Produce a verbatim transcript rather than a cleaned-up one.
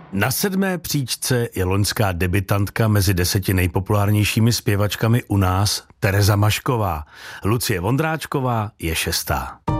Na sedmé příčce je loňská debutantka mezi deseti nejpopulárnějšími zpěvačkami u nás Tereza Mašková. Lucie Vondráčková je šestá.